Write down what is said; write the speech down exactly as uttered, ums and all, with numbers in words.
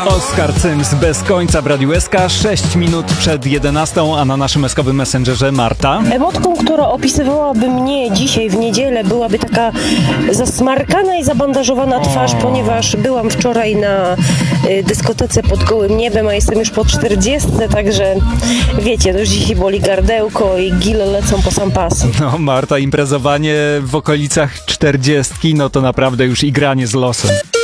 Oskar Cyms bez końca w Radiu S K, sześć minut przed jedenastą, a na naszym eskowym messengerze Marta. Emotką, która opisywałaby mnie dzisiaj w niedzielę, byłaby taka zasmarkana i zabandażowana twarz, o. ponieważ byłam wczoraj na y, dyskotece pod gołym niebem, a jestem już po czterdziestce, także wiecie, no już dzisiaj boli gardełko i gile lecą po sam pas. No Marta, imprezowanie w okolicach czterdziestki, no to naprawdę już igranie z losem.